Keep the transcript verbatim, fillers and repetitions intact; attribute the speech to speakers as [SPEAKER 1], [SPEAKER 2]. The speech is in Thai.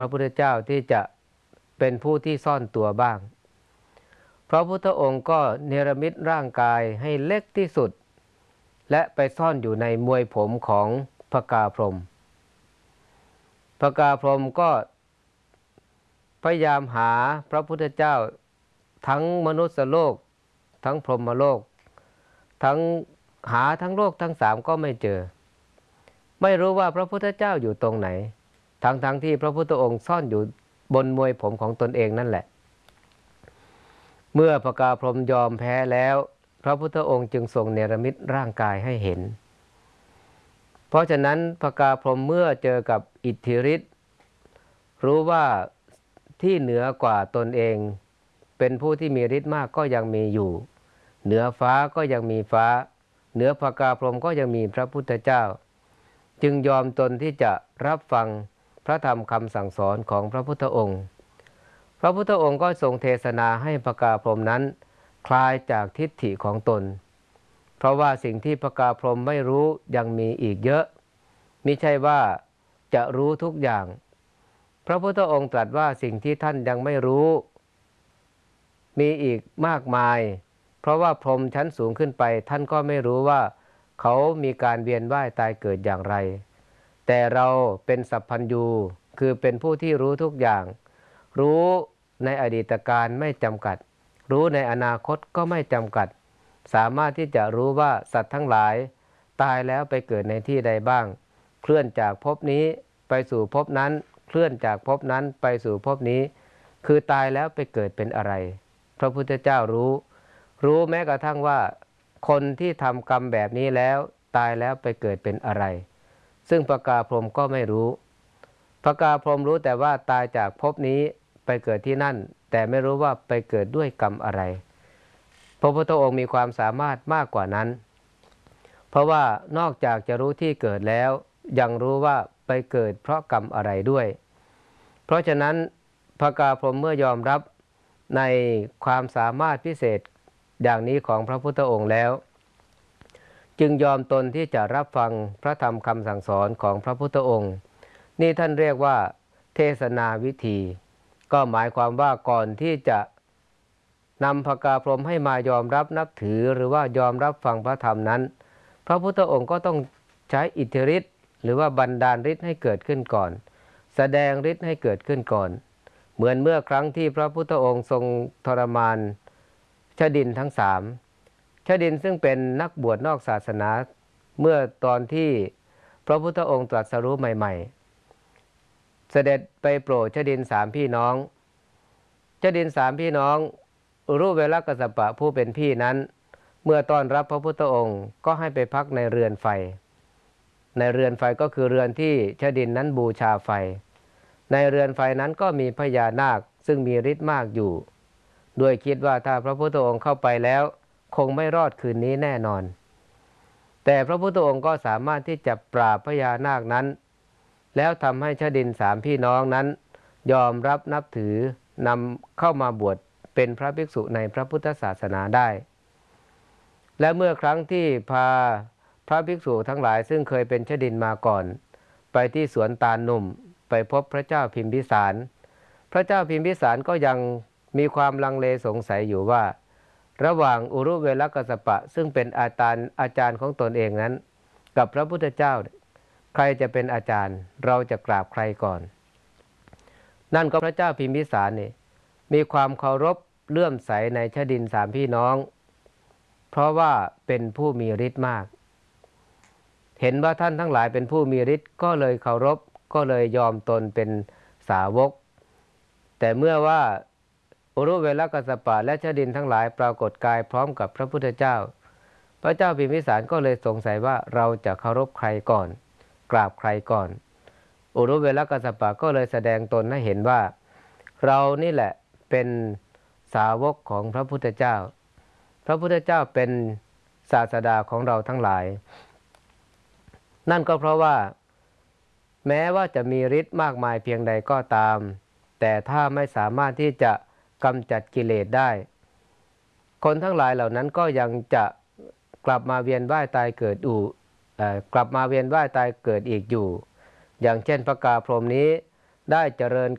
[SPEAKER 1] พระพุทธเจ้าที่จะเป็นผู้ที่ซ่อนตัวบ้างพระพุทธองค์ก็เนรมิตร่างกายให้เล็กที่สุดและไปซ่อนอยู่ในมวยผมของพระกาพรหมพระกาพรหมก็พยายามหาพระพุทธเจ้าทั้งมนุษย์โลกทั้งพรหมโลกทั้งหาทั้งโลกทั้งสามก็ไม่เจอไม่รู้ว่าพระพุทธเจ้าอยู่ตรงไหนทั้งทั้งที่พระพุทธองค์ซ่อนอยู่บนมวยผมของตนเองนั่นแหละเมื่อพระกาพรหมยอมแพ้แล้วพระพุทธองค์จึงทรงเนรมิตร่างกายให้เห็นเพราะฉะนั้นพระกาพรหมเมื่อเจอกับอิทธิฤทธิ์รู้ว่าที่เหนือกว่าตนเองเป็นผู้ที่มีฤทธิ์มากก็ยังมีอยู่เหนือฟ้าก็ยังมีฟ้าเหนือพระกาพรหมก็ยังมีพระพุทธเจ้าจึงยอมตนที่จะรับฟังพระธรรมคำสั่งสอนของพระพุทธองค์พระพุทธองค์ก็ทรงเทศนาให้พระกาพรหมนั้นคลายจากทิฏฐิของตนเพราะว่าสิ่งที่พระกาพรหมไม่รู้ยังมีอีกเยอะมิใช่ว่าจะรู้ทุกอย่างพระพุทธองค์ตรัสว่าสิ่งที่ท่านยังไม่รู้มีอีกมากมายเพราะว่าพรหมชั้นสูงขึ้นไปท่านก็ไม่รู้ว่าเขามีการเวียนว่ายตายเกิดอย่างไรแต่เราเป็นสัพพัญญูคือเป็นผู้ที่รู้ทุกอย่างรู้ในอดีตการไม่จำกัดรู้ในอนาคตก็ไม่จำกัดสามารถที่จะรู้ว่าสัตว์ทั้งหลายตายแล้วไปเกิดในที่ใดบ้างเคลื่อนจากภพนี้ไปสู่ภพนั้นเคลื่อนจากภพนั้นไปสู่ภพนี้คือตายแล้วไปเกิดเป็นอะไรพระพุทธเจ้ารู้รู้แม้กระทั่งว่าคนที่ทำกรรมแบบนี้แล้วตายแล้วไปเกิดเป็นอะไรซึ่งพระกาพรหมก็ไม่รู้พระกาพรหมรู้แต่ว่าตายจากภพนี้ไปเกิดที่นั่นแต่ไม่รู้ว่าไปเกิดด้วยกรรมอะไรพระพุทธองค์มีความสามารถมากกว่านั้นเพราะว่านอกจากจะรู้ที่เกิดแล้วยังรู้ว่าไปเกิดเพราะกรรมอะไรด้วยเพราะฉะนั้นพระกาพรหมเมื่อยอมรับในความสามารถพิเศษอย่างนี้ของพระพุทธองค์แล้วจึงยอมตนที่จะรับฟังพระธรรมคำสั่งสอนของพระพุทธองค์นี่ท่านเรียกว่าเทศนาวิธีก็หมายความว่าก่อนที่จะนำพระกาพรหมให้มายอมรับนับถือหรือว่ายอมรับฟังพระธรรมนั้นพระพุทธองค์ก็ต้องใช้อิทธิฤทธิ์หรือว่าบันดาลฤทธิ์ให้เกิดขึ้นก่อนแสดงฤทธิ์ให้เกิดขึ้นก่อนเหมือนเมื่อครั้งที่พระพุทธองค์ทรงทรมานชดินทั้งสามชดินซึ่งเป็นนักบวชนอกศาสนาเมื่อตอนที่พระพุทธองค์ตรัสรู้ใหม่ๆเสด็จไปโปรดชดินสามพี่น้องชดินสามพี่น้องรูปเวลกัสสปะผู้เป็นพี่นั้นเมื่อต้อนรับพระพุทธองค์ก็ให้ไปพักในเรือนไฟในเรือนไฟก็คือเรือนที่ชดินนั้นบูชาไฟในเรือนไฟนั้นก็มีพญานาคซึ่งมีฤทธิ์มากอยู่ด้วยคิดว่าถ้าพระพุทธองค์เข้าไปแล้วคงไม่รอดคืนนี้แน่นอนแต่พระพุทธองค์ก็สามารถที่จะปราบพญานาคนั้นแล้วทำให้ชดินสามพี่น้องนั้นยอมรับนับถือนำเข้ามาบวชเป็นพระภิกษุในพระพุทธศาสนาได้และเมื่อครั้งที่พาพระภิกษุทั้งหลายซึ่งเคยเป็นชดินมาก่อนไปที่สวนตาลหนุ่มไปพบพระเจ้าพิมพิสารพระเจ้าพิมพิสารก็ยังมีความลังเลสงสัยอยู่ว่าระหว่างอุรุเวลกัสสปะซึ่งเป็นอาจารย์อาจารย์ของตนเองนั้นกับพระพุทธเจ้าใครจะเป็นอาจารย์เราจะกราบใครก่อนนั่นก็พระเจ้าพิมพิสารนี่มีความเคารพเลื่อมใสในชดินสามพี่น้องเพราะว่าเป็นผู้มีฤทธิ์มากเห็นว่าท่านทั้งหลายเป็นผู้มีฤทธิ์ก็เลยเคารพก็เลยยอมตนเป็นสาวกแต่เมื่อว่าอุรุเวลกัสสปะและชดินทั้งหลายปรากฏกายพร้อมกับพระพุทธเจ้าพระเจ้าพิมพิสารก็เลยสงสัยว่าเราจะเคารพใครก่อนกราบใครก่อนอุรุเวลกัสสปะก็เลยแสดงตนให้เห็นว่าเรานี่แหละเป็นสาวกของพระพุทธเจ้าพระพุทธเจ้าเป็นศาสดาของเราทั้งหลายนั่นก็เพราะว่าแม้ว่าจะมีฤทธิ์มากมายเพียงใดก็ตามแต่ถ้าไม่สามารถที่จะกำจัดกิเลสได้คนทั้งหลายเหล่านั้นก็ยังจะกลับมาเวียนว่ายตายเกิดอยู่กลับมาเวียนว่ายตายเกิดอีกอยู่อย่างเช่นพระกาพรหมนี้ได้เจริญ